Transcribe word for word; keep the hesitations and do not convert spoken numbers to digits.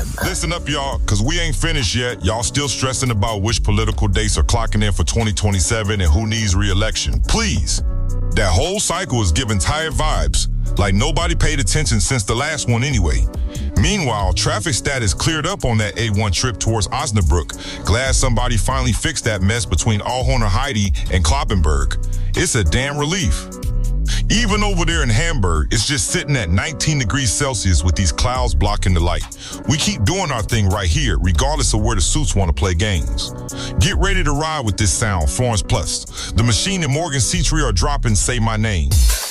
Listen up, y'all, because we ain't finished yet. Y'all still stressing about which political dates are clocking in for twenty twenty-seven and who needs re-election. Please. That whole cycle is giving tired vibes, like nobody paid attention since the last one anyway. Meanwhile, traffic status cleared up on that A one trip towards Osnabrück. Glad somebody finally fixed that mess between Allhoner Heidi and Kloppenburg. It's a damn relief. Even over there in Hamburg, it's just sitting at nineteen degrees Celsius with these clouds blocking the light. We keep doing our thing right here, regardless of where the suits want to play games. Get ready to ride with this sound, Florence Plus. The Machine and Morgan C three are dropping Say My Name.